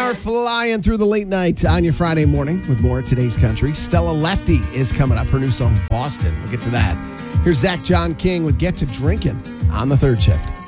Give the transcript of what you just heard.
hour flying through the late night on your Friday morning with more of today's country. Stella Lefty is coming up. Her new song, Boston. We'll get to that. Here's Zach John King with Get to Drinking on the third shift.